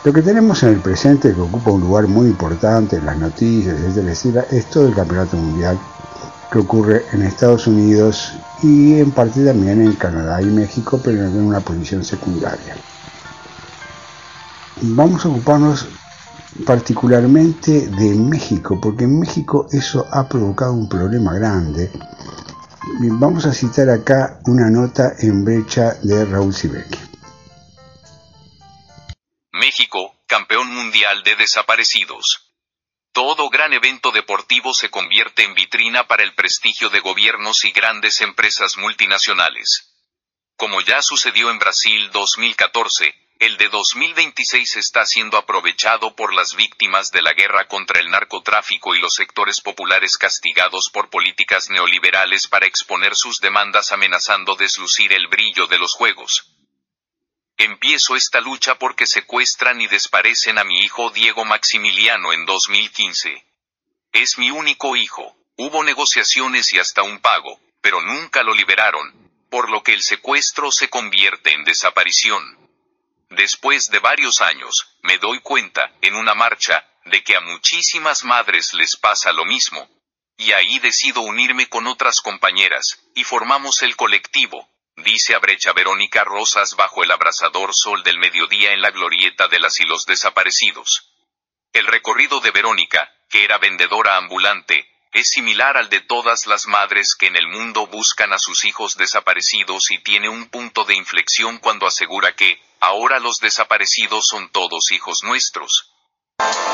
Lo que tenemos en el presente, que ocupa un lugar muy importante en las noticias, etcétera, es todo el campeonato mundial que ocurre en Estados Unidos y en parte también en Canadá y México, pero en una posición secundaria. Vamos a ocuparnos particularmente de México, porque en México eso ha provocado un problema grande. Vamos a citar acá una nota en Brecha de Raúl Sivek. México, campeón mundial de desaparecidos. Todo gran evento deportivo se convierte en vitrina para el prestigio de gobiernos y grandes empresas multinacionales. Como ya sucedió en Brasil 2014, el de 2026 está siendo aprovechado por las víctimas de la guerra contra el narcotráfico y los sectores populares castigados por políticas neoliberales para exponer sus demandas amenazando deslucir el brillo de los juegos. Empiezo esta lucha porque secuestran y desaparecen a mi hijo Diego Maximiliano en 2015. Es mi único hijo. Hubo negociaciones y hasta un pago, pero nunca lo liberaron, por lo que el secuestro se convierte en desaparición. Después de varios años, me doy cuenta, en una marcha, de que a muchísimas madres les pasa lo mismo. Y ahí decido unirme con otras compañeras, y formamos el colectivo, dice a Brecha Verónica Rosas bajo el abrasador sol del mediodía en la glorieta de las y los desaparecidos. El recorrido de Verónica, que era vendedora ambulante, es similar al de todas las madres que en el mundo buscan a sus hijos desaparecidos y tiene un punto de inflexión cuando asegura que, ahora los desaparecidos son todos hijos nuestros.